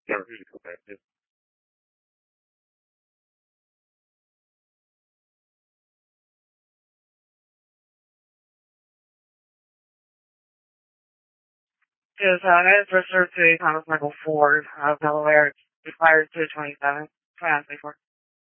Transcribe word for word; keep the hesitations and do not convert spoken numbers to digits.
Yeah, who to go back to. Because uh, I had first served to Thomas Michael Ford of Delaware. It expired to twenty-seven, twenty twenty-four.